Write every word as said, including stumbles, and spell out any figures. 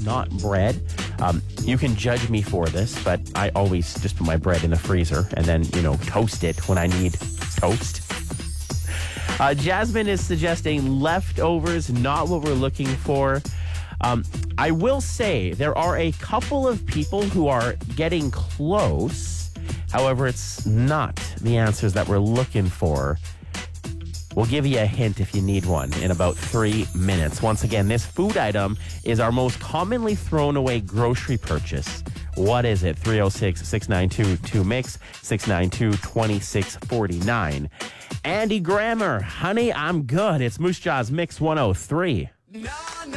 not bread. Um, you can judge me for this, but I always just put my bread in the freezer and then, you know, toast it when I need toast. Uh, Jasmine is suggesting leftovers, not what we're looking for. Um, I will say there are a couple of people who are getting close. However, it's not the answers that we're looking for. We'll give you a hint if you need one in about three minutes. Once again, this food item is our most commonly thrown away grocery purchase. What is it? three oh six, six nine two, two mix, six nine two, two six four nine. Andy Grammer, honey, I'm good. It's Moose Jaw's Mix one oh three. No!